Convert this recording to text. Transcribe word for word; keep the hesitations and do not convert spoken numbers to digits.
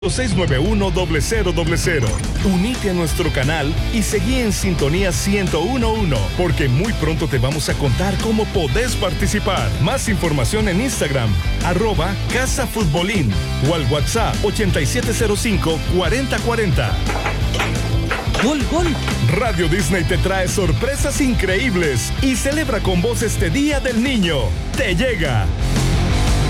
seis nueve uno, cero cero cero cero. Unite a nuestro canal y seguí en Sintonía ciento uno punto uno, porque muy pronto te vamos a contar cómo podés participar. Más información en Instagram, arroba Casa Futbolín, o al WhatsApp ochenta y siete cero cinco, cuarenta cuarenta. ¡Gol, gol! Radio Disney te trae sorpresas increíbles y celebra con vos este Día del Niño. ¡Te llega!